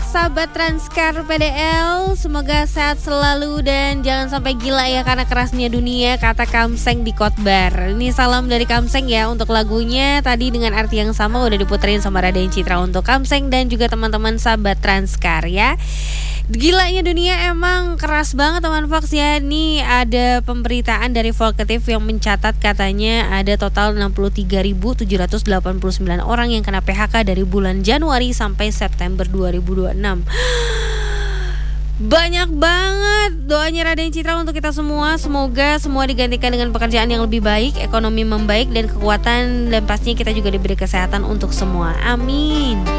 sahabat Transkar PDL, semoga sehat selalu dan jangan sampai gila ya karena kerasnya dunia, kata Kamseng di Kotbar. Ini salam dari Kamseng ya. Untuk lagunya tadi dengan arti yang sama udah diputerin sama Raden Citra untuk Kamseng dan juga teman-teman sahabat Transkar ya. Gilanya dunia emang keras banget teman Fox ya. Nih ada pemberitaan dari Volkatif yang mencatat katanya ada total 63.789 orang yang kena PHK dari bulan Januari sampai September 2026. Banyak banget. Doanya Raden Citra untuk kita semua. Semoga semua digantikan dengan pekerjaan yang lebih baik, ekonomi membaik dan kekuatan, dan pastinya kita juga diberi kesehatan untuk semua. Amin.